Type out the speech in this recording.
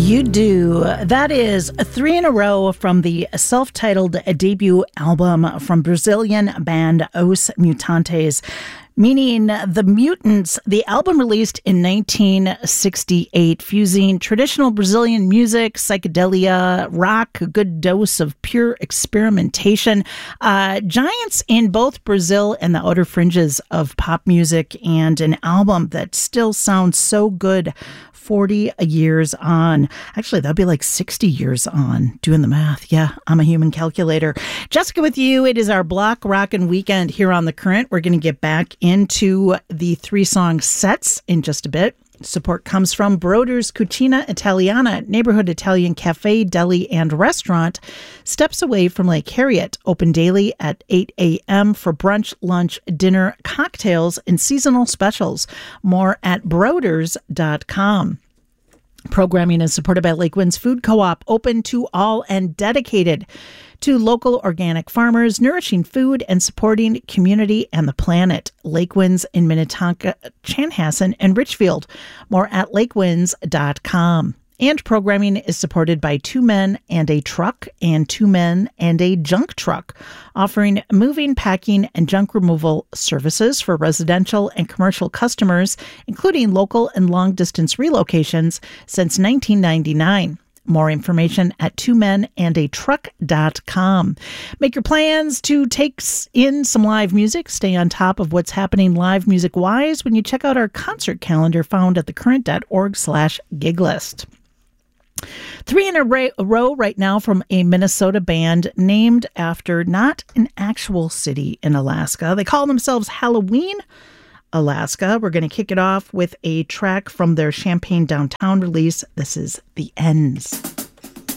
You do. That is 3 in a row from the self-titled debut album from Brazilian band Os Mutantes, meaning The Mutants. The album released in 1968, fusing traditional Brazilian music, psychedelia, rock, a good dose of pure experimentation. Giants in both Brazil and the outer fringes of pop music, and an album that still sounds so good 40 years on. Actually, that'd be like 60 years on, doing the math. Yeah, I'm a human calculator. Jessica with you. It is our Block Rockin' Weekend here on The Current. We're going to get back into the 3-song sets in just a bit. Support comes from Broder's Cucina Italiana, neighborhood Italian cafe, deli, and restaurant, steps away from Lake Harriet. Open daily at 8 a.m. for brunch, lunch, dinner, cocktails, and seasonal specials. More at broders.com. Programming is supported by Lake Wind's Food Co-op, open to all and dedicated to local organic farmers, nourishing food and supporting community and the planet. Lake Winds in Minnetonka, Chanhassen, and Richfield. More at lakewinds.com. And programming is supported by 2 Men and a Truck and 2 Men and a Junk Truck, offering moving, packing, and junk removal services for residential and commercial customers, including local and long-distance relocations since 1999. More information at 2menandatruck.com. Make your plans to take in some live music. Stay on top of what's happening live music-wise when you check out our concert calendar found at thecurrent.org/giglist. 3 in a row right now from a Minnesota band named after not an actual city in Alaska. They call themselves Halloween, Alaska. We're going to kick it off with a track from their Champaign Downtown release. This is The Ends.